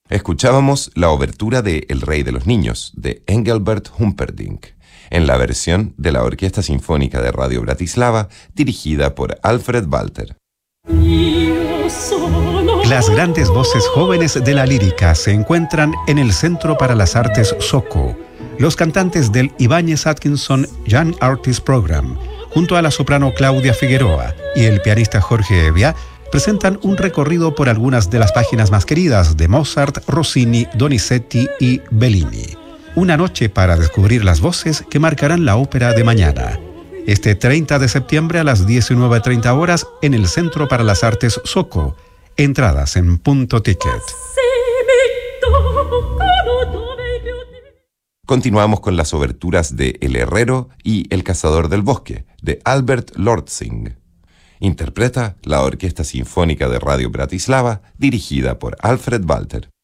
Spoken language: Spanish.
Escuchábamos la obertura de El Rey de los Niños, de Engelbert Humperdinck, en la versión de la Orquesta Sinfónica de Radio Bratislava, dirigida por Alfred Walter. Las grandes voces jóvenes de la lírica se encuentran en el Centro para las Artes SOCO. Los cantantes del Ibáñez Atkinson Young Artist Program, junto a la soprano Claudia Figueroa y el pianista Jorge Evia, presentan un recorrido por algunas de las páginas más queridas de Mozart, Rossini, Donizetti y Bellini. Una noche para descubrir las voces que marcarán la ópera de mañana. Este 30 de septiembre a las 19:30 horas en el Centro para las Artes SOCO. Entradas en Punto Ticket. Continuamos con las oberturas de El Herrero y El Cazador del Bosque, de Albert Lortzing. Interpreta la Orquesta Sinfónica de Radio Bratislava, dirigida por Alfred Walter.